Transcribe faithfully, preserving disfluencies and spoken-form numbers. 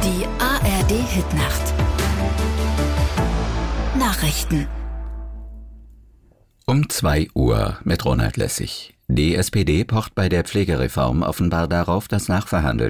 Die A R D-Hitnacht. Nachrichten. Um zwei Uhr mit Ronald Lessig. Die S P D pocht bei der Pflegereform offenbar darauf, dass nachverhandelt